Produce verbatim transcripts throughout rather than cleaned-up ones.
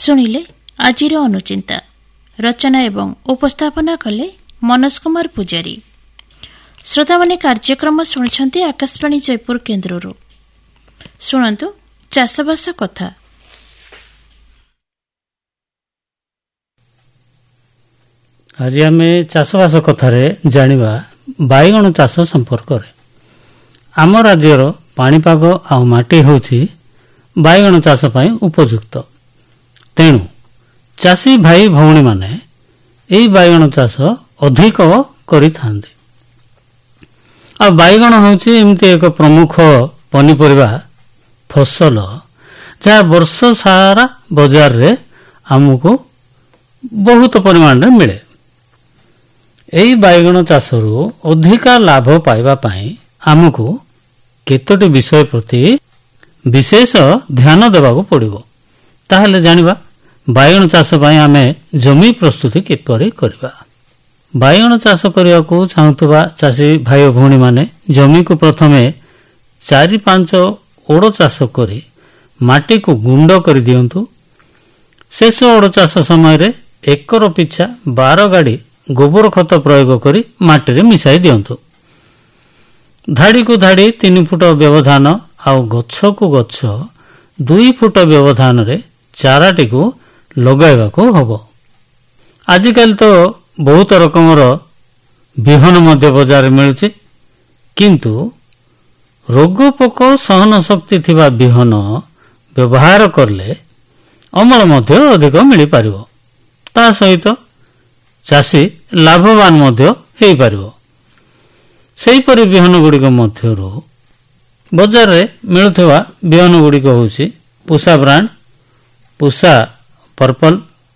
ଶୁଣିଲେ ଆଜିର ଅନୁଚିନ୍ତା। ରଚନା ଏବଂ ଉପସ୍ଥାପନା କଲେ ମନୋଜ କୁମାର ପୂଜାରୀ। ଶ୍ରୋତାମାନେ କାର୍ଯ୍ୟକ୍ରମ ଶୁଣିଛନ୍ତି ଆକାଶବାଣୀ ଜୟପୁର କେନ୍ଦ୍ରରୁ। ଶୁଣନ୍ତୁ ଚାଷବାସ କଥା। ଆଜି ଆମେ ଚାଷବାସ କଥାରେ ଜାଣିବା ବାଇଗଣ ଚାଷ ସମ୍ପର୍କରେ। ଆମ ରାଜ୍ୟର ପାଣିପାଗ ଆଉ ମାଟି ହେଉଛି ବାଇଗଣ ଚାଷ ପାଇଁ ଉପଯୁକ୍ତ। ତେଣୁ ଚାଷୀ ଭାଇ ଭଉଣୀମାନେ ଏହି ବାଇଗଣ ଚାଷ ଅଧିକ କରିଥାନ୍ତି। ଆଉ ବାଇଗଣ ହେଉଛି ଏମିତି ଏକ ପ୍ରମୁଖ ପନିପରିବା ଫସଲ ଯାହା ବର୍ଷ ସାରା ବଜାରରେ ଆମକୁ ବହୁତ ପରିମାଣରେ ମିଳେ। ଏହି ବାଇଗଣ ଚାଷରୁ ଅଧିକା ଲାଭ ପାଇବା ପାଇଁ ଆମକୁ କେତୋଟି ବିଷୟ ପ୍ରତି ବିଶେଷ ଧ୍ୟାନ ଦେବାକୁ ପଡ଼ିବ। ତାହେଲେ ଜାଣିବା ବାଇଗଣ ଚାଷ ପାଇଁ ଆମେ ଜମି ପ୍ରସ୍ତୁତି କିପରି କରିବା। ବାଇଗଣ ଚାଷ କରିବାକୁ ଚାହୁଁଥିବା ଚାଷୀ ଭାଇ ଓ ଭଉଣୀମାନେ ଜମିକୁ ପ୍ରଥମେ ଚାରି ପାଞ୍ଚ ଓଡ଼ ଚାଷ କରି ମାଟିକୁ ଗୁଣ୍ଡ କରିଦିଅନ୍ତୁ। ଶେଷ ଓଡ଼ ଚାଷ ସମୟରେ ଏକର ପିଛା ବାର ଗାଡ଼ି ଗୋବର ଖତ ପ୍ରୟୋଗ କରି ମାଟିରେ ମିଶାଇ ଦିଅନ୍ତୁ। ଧାଡ଼ିକୁ ଧାଡ଼ି ତିନି ଫୁଟ ବ୍ୟବଧାନ ଆଉ ଗଛକୁ ଗଛ ଦୁଇ ଫୁଟ ବ୍ୟବଧାନରେ ଚାରାଟିକୁ ଲଗାଇବାକୁ ହେବ। ଆଜିକାଲି ତ ବହୁତ ରକମର ବିହନ ମଧ୍ୟ ବଜାରରେ ମିଳୁଛି, କିନ୍ତୁ ରୋଗ ପୋକ ସହନ ଶକ୍ତି ଥିବା ବିହନ ବ୍ୟବହାର କଲେ ଅମଳ ମଧ୍ୟ ଅଧିକ ମିଳିପାରିବ। ତା ସହିତ ଚାଷୀ ଲାଭବାନ ମଧ୍ୟ ହୋଇପାରିବ। ସେହିପରି ବିହନ ଗୁଡ଼ିକ ମଧ୍ୟରୁ ବଜାରରେ ମିଳୁଥିବା ବିହନ ଗୁଡ଼ିକ ହେଉଛି Pusa brand, Pusa purple,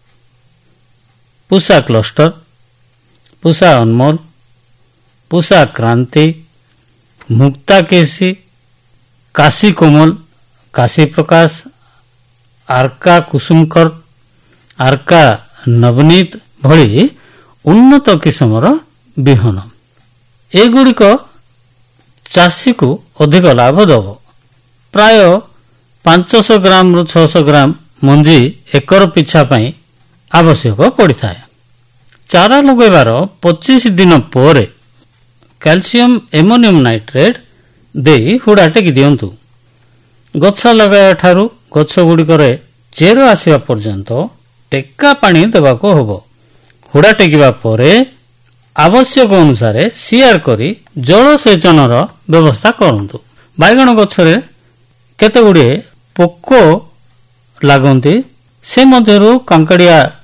Pusa cluster, Pusa Anmol, Pusa କ୍ରାନ୍ତି, ମୁକ୍ତା କେସି, କାଶୀ କୋମଲ, କାଶୀ ପ୍ରକାଶ, ଆର୍କା କୁସୁମକର, ଆର୍କା ନବନୀତ ଭଳି ଉନ୍ନତ କିସମର ବିହନ। ଏଗୁଡ଼ିକ ଚାଷୀକୁ ଅଧିକ ଲାଭ ଦେବ। ପ୍ରାୟ ପାଞ୍ଚଶହ ଗ୍ରାମରୁ ଛଅଶହ ଗ୍ରାମ ମଞ୍ଜି ଏକର ପିଛା ପାଇଁ ଆବଶ୍ୟକ ପଡ଼ିଥାଏ। ଚାରା ଲଗାଇବାର ପଚିଶ ଦିନ ପରେ କ୍ୟାଲସିୟମ ଏମୋନିୟମ ନାଇଟ୍ରେଟ୍ ଦେଇ ହୁଡ଼ା ଟେକି ଦିଅନ୍ତୁ। ଗଛ ଲଗାଇବା ଠାରୁ ଗଛଗୁଡ଼ିକରେ ଚେର ଆସିବା ପର୍ଯ୍ୟନ୍ତ ଟେକା ପାଣି ଦେବାକୁ ହେବ। ହୁଡ଼ା ଟେକିବା ପରେ ଆବଶ୍ୟକ ଅନୁସାରେ ସିଆର କରି ଜଳସେଚନର ବ୍ୟବସ୍ଥା କରନ୍ତୁ। ବାଇଗଣ ଗଛରେ କେତେ ଗୁଡ଼ିଏ ପୋକ ଲାଗନ୍ତି, ସେ ମଧ୍ୟରୁ କାଙ୍କଡ଼ିଆ